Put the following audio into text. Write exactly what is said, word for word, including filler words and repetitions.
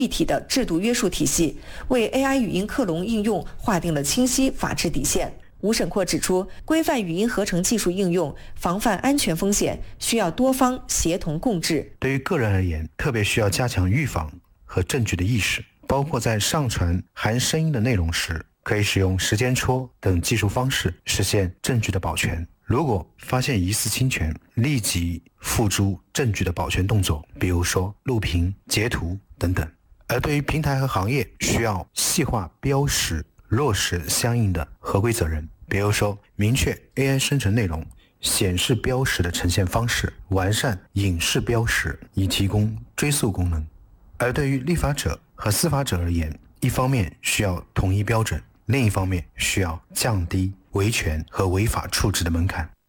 具体的制度约束体系，为 A I 语音克隆应用划定了清晰法治底线。吴审阔指出，规范语音合成技术应用，防范安全风险，需要多方协同共治。 对于个人而言，特别需要加强预防和证据的意识，包括在上传含声音的内容时，可以使用时间戳等技术方式实现证据的保全。如果发现疑似侵权，立即付诸证据的保全动作，比如说录屏、截图等等。而对于平台和行业，需要细化标识，落实相应的合规责任，比如说明确 A I 生成内容显示标识的呈现方式，完善影视标识以提供追溯功能。而对于立法者和司法者而言，一方面需要统一标准，另一方面需要降低维权和违法处置的门槛。